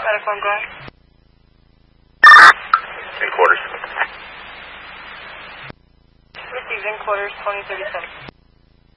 Medical, go ahead. In quarters. Received in quarters 2037.